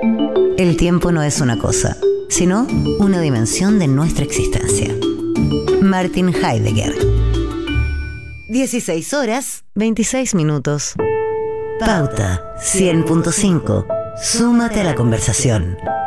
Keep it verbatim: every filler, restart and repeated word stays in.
El tiempo no es una cosa, sino una dimensión de nuestra existencia. Martin Heidegger. dieciséis horas, veintiséis minutos. Pauta cien punto cinco. Súmate a la conversación.